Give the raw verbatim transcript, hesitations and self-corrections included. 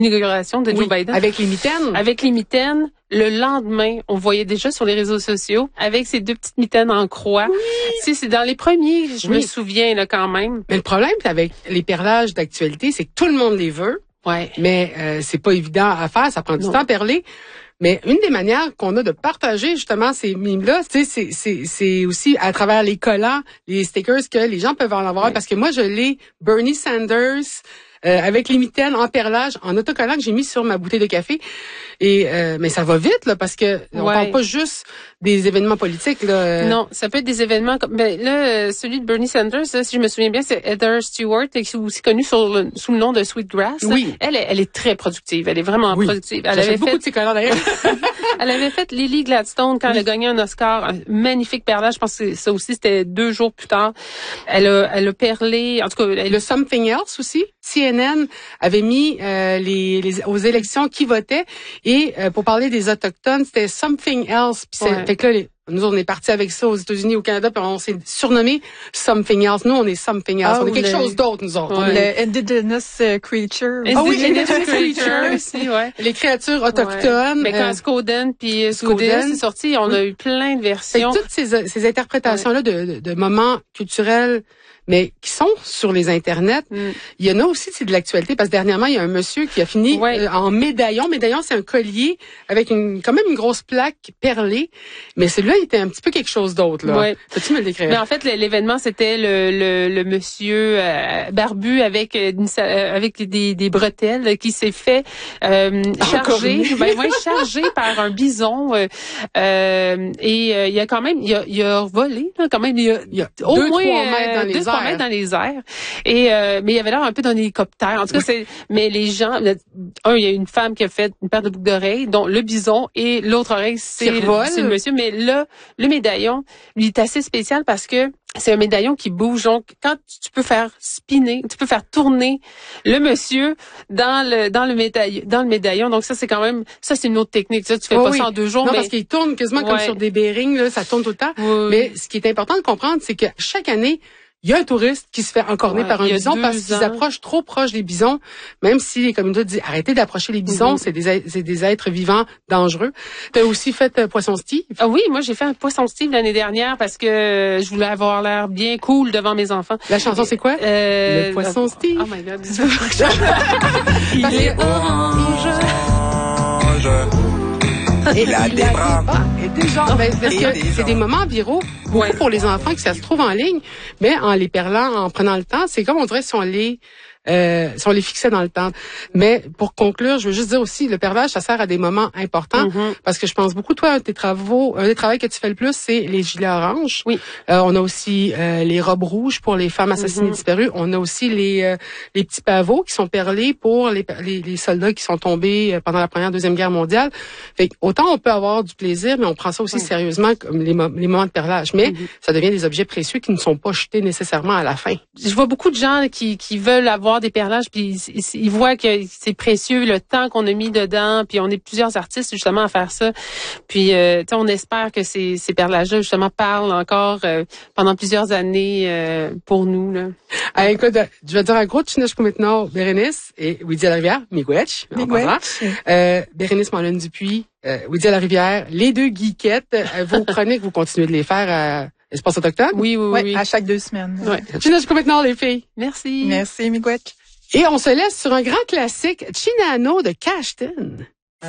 l'inauguration de Joe oui, Biden. Avec les mitaines. Avec les mitaines. Le lendemain, on voyait déjà sur les réseaux sociaux avec ces deux petites mitaines en croix. Oui. Tu sais, c'est dans les premiers, je oui. me souviens là quand même. Mais le problème avec les perlages d'actualité, c'est que tout le monde les veut. Ouais. Mais euh, c'est pas évident à faire, ça prend du non. temps à perler. Mais une des manières qu'on a de partager justement ces mimes-là, tu sais, c'est, c'est, c'est aussi à travers les collants, les stickers que les gens peuvent en avoir. Ouais. Parce que moi, je l'ai Bernie Sanders euh, avec les mitaines en perlage, en autocollant que j'ai mis sur ma bouteille de café. Et euh, mais ça va vite là parce que on ouais. parle pas juste des événements politiques là. Non, ça peut être des événements comme ben là celui de Bernie Sanders, là, si je me souviens bien, c'est Heather Stewart qui est aussi connue sur le, sous le nom de Sweetgrass. Oui. Elle elle est très productive, elle est vraiment oui. productive. Elle J'achète avait beaucoup fait de ses collants d'ailleurs. Elle avait fait Lily Gladstone quand oui. elle a gagné un Oscar, un magnifique perlage. Je pense que ça aussi c'était deux jours plus tard. Elle a elle a perlé, en tout cas elle... le Something Else aussi. C N N avait mis euh, les, les aux élections qui votaient et euh, pour parler des autochtones, c'était Something Else. Puis ouais. Fait que là, les, nous on est partis avec ça aux États-Unis, au Canada, puis on s'est surnommé Something Else. Nous on est Something Else. Ah, on est quelque le... chose d'autre nous autres. Ouais. Le Indigenous Creature. Ah oui, Indigenous Creature aussi, ouais. Les créatures autochtones. Ouais. Mais quand euh, Skoden puis Skoden c'est sorti, on oui. a eu plein de versions. Fait que toutes ces, ces interprétations là ouais. de, de, de moments culturels, mais qui sont sur les internets. Mm. Il y en a aussi, c'est de l'actualité, parce que dernièrement, il y a un monsieur qui a fini ouais. euh, en médaillon. Médaillon, c'est un collier avec une quand même une grosse plaque perlée, mais celui-là, il était un petit peu quelque chose d'autre. Là. Ouais. Peux-tu me le décrire? Mais en fait, l'événement, c'était le, le, le monsieur euh, barbu avec une, avec des, des bretelles qui s'est fait euh, charger, ben, ouais, chargé par un bison. Euh, euh, et euh, il y a quand même, il a, il a volé là, quand même. Il y a, il y a au deux, moins trois mètres dans euh, les deux, airs. trois mètres dans les airs. Et euh, mais il y avait l'air un peu d'un hélicoptère. En tout cas, oui. c'est. Mais les gens, un, il y a une femme qui a fait une paire de boucles d'oreilles, dont le bison et l'autre oreille, c'est, c'est le monsieur. Mais là, le médaillon, lui, est assez spécial parce que c'est un médaillon qui bouge. Donc, quand tu peux faire spinner, tu peux faire tourner le monsieur dans le dans le médaillon, dans le médaillon. Donc ça, c'est quand même ça, c'est une autre technique. Ça, tu fais oh, pas oui. ça en deux jours. Non, mais... parce qu'il tourne quasiment ouais. comme sur des bearings. Là, ça tourne tout le temps. Oui. Mais ce qui est important de comprendre, c'est que chaque année, il y a un touriste qui se fait encorner ouais, par un bison parce qu'ils approchent trop proche des bisons, même si les communautés disent arrêtez d'approcher les bisons, mm-hmm. c'est des c'est des êtres vivants dangereux. Tu as aussi fait euh, Poisson Steve? Ah oui, moi j'ai fait un Poisson Steve l'année dernière parce que je voulais avoir l'air bien cool devant mes enfants. La chanson c'est quoi? Euh, le Poisson Steve. Oh my god. Il est orange. Et il a des bras. Et des jambes. Ben, parce que c'est des moments viraux, beaucoup ouais. pour les enfants, que ça se trouve en ligne, mais en les perlant, en prenant le temps, c'est comme on dirait si on les euh, si on les fixait dans le temps. Mais pour conclure, je veux juste dire aussi, le perlage, ça sert à des moments importants, mm-hmm. parce que je pense beaucoup, toi, un de tes travaux, un des travaux que tu fais le plus, c'est les gilets oranges. Oui. Euh, on a aussi euh, les robes rouges pour les femmes assassinées mm-hmm. disparues. On a aussi les euh, les petits pavots qui sont perlés pour les, les les soldats qui sont tombés pendant la Première, Deuxième Guerre mondiale. Fait que, autant on peut avoir du plaisir, mais on prend ça aussi mm-hmm. sérieusement comme les, mo- les moments de perlage. Mais mm-hmm. ça devient des objets précieux qui ne sont pas jetés nécessairement à la fin. Je vois beaucoup de gens qui qui veulent avoir des perlages, puis ils, ils voient que c'est précieux le temps qu'on a mis dedans, puis on est plusieurs artistes justement à faire ça. Puis euh, on espère que ces, ces perlages-là justement parlent encore euh, pendant plusieurs années euh, pour nous. Là. Ah, écoute, je vais dire un gros tchinache maintenant, Bérénice et Weedy à la rivière, Miigwech, euh, Bérénice Marlène Dupuis, euh, Weedy à la rivière, les deux geekettes, euh, vos chroniques, vous continuez de les faire à Espace Autochtone? Oui, oui, ouais, oui. À chaque deux semaines. Ouais. Tchinache maintenant, les filles. Merci. Merci, Miigwech. Et on se laisse sur un grand classique, Chinano de Cashton.